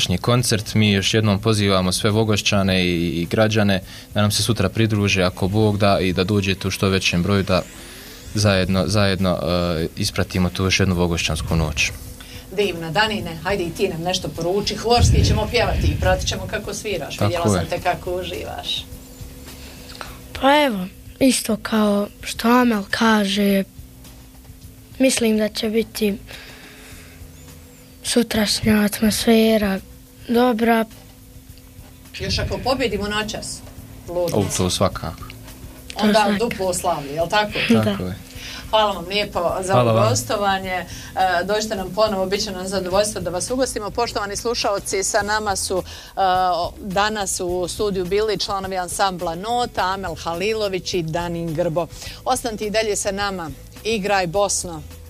današnji koncert. Mi još jednom pozivamo sve Vogošćane i građane da nam se sutra pridruže ako Bog da i da dođete u što većem broju da zajedno ispratimo tu još jednu Vogošćansku noć. Divno, Danine, hajde i ti nam nešto poruči. Horski ćemo pjevati i pratit ćemo kako sviraš. Vidjela sam te kako uživaš. Pa evo, isto kao što Amel kaže, mislim da će biti sutrašnja atmosfera dobra. Još ako pobjedimo noćas, ludnica. To svakako. Onda duplo slavlje, jel tako? Tako je. Hvala vam lijepo za ovo gostovanje. Dođite nam ponovo, bit će nam zadovoljstvo da vas ugostimo. Poštovani slušaoci, sa nama su danas u studiju bili članovi ansambla Nota, Amel Halilović i Danin Grbo. Ostanite i dalje sa nama. Igraj Bosno!